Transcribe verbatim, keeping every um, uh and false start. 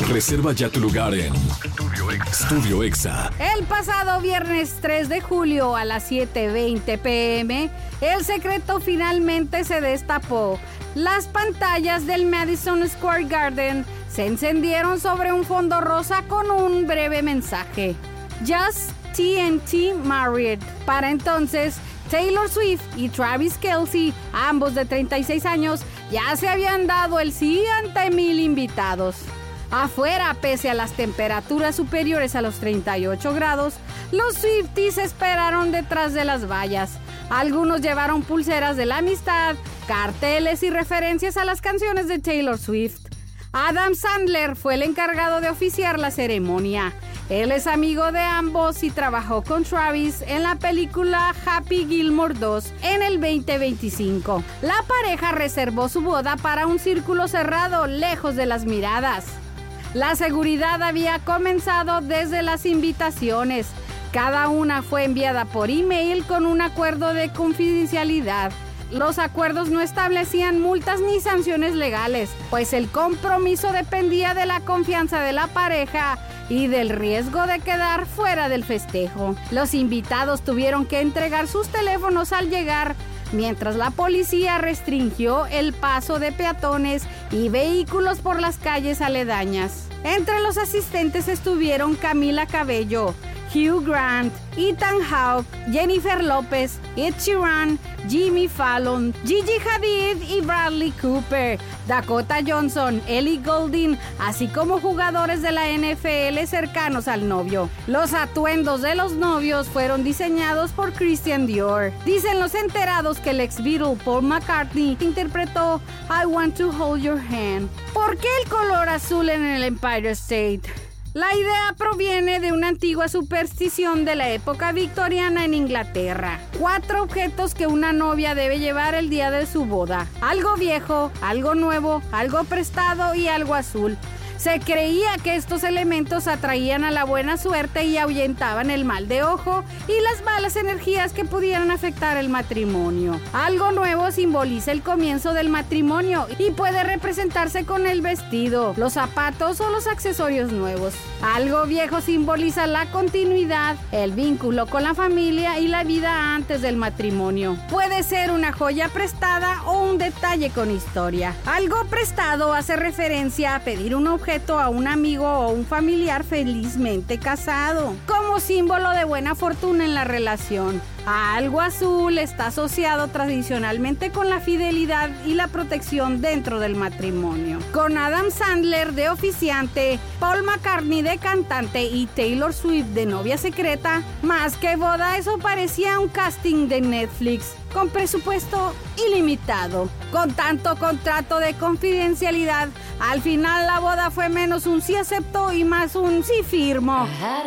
Reserva ya tu lugar en Estudio Exa. Estudio Exa. El pasado viernes tres de julio a las siete veinte pm, el secreto finalmente se destapó. Las pantallas del Madison Square Garden se encendieron sobre un fondo rosa con un breve mensaje: Just T N T Married. Para entonces, Taylor Swift y Travis Kelce, ambos de treinta y seis años, ya se habían dado el sí ante mil invitados. Afuera, pese a las temperaturas superiores a los treinta y ocho grados, los Swifties esperaron detrás de las vallas. Algunos llevaron pulseras de la amistad, carteles y referencias a las canciones de Taylor Swift. Adam Sandler fue el encargado de oficiar la ceremonia. Él es amigo de ambos y trabajó con Travis en la película Happy Gilmore dos en el veinte veinticinco. La pareja reservó su boda para un círculo cerrado, lejos de las miradas. La seguridad había comenzado desde las invitaciones. Cada una fue enviada por email con un acuerdo de confidencialidad. Los acuerdos no establecían multas ni sanciones legales, pues el compromiso dependía de la confianza de la pareja y del riesgo de quedar fuera del festejo. Los invitados tuvieron que entregar sus teléfonos al llegar, mientras la policía restringió el paso de peatones y vehículos por las calles aledañas. Entre los asistentes estuvieron Camila Cabello, Hugh Grant, Ethan Hawke, Jennifer López, Ed Sheeran, Jimmy Fallon, Gigi Hadid y Bradley Cooper, Dakota Johnson, Ellie Goulding, así como jugadores de la N F L cercanos al novio. Los atuendos de los novios fueron diseñados por Christian Dior. Dicen los enterados que el ex Beatle Paul McCartney interpretó I Want to Hold Your Hand. ¿Por qué el color azul en el Empire State? La idea proviene de una antigua superstición de la época victoriana en Inglaterra. Cuatro objetos que una novia debe llevar el día de su boda: algo viejo, algo nuevo, algo prestado y algo azul. Se creía que estos elementos atraían a la buena suerte y ahuyentaban el mal de ojo y las malas energías que pudieran afectar el matrimonio. Algo nuevo simboliza el comienzo del matrimonio y puede representarse con el vestido, los zapatos o los accesorios nuevos. Algo viejo simboliza la continuidad, el vínculo con la familia y la vida antes del matrimonio. Puede ser una joya prestada o un detalle con historia. Algo prestado hace referencia a pedir un objeto a un amigo o un familiar felizmente casado, como símbolo de buena fortuna en la relación. Algo azul está asociado tradicionalmente con la fidelidad y la protección dentro del matrimonio. Con Adam Sandler de oficiante, Paul McCartney de cantante y Taylor Swift de novia secreta, más que boda, eso parecía un casting de Netflix con presupuesto ilimitado. Con tanto contrato de confidencialidad, al final la boda fue menos un sí acepto y más un sí firmo.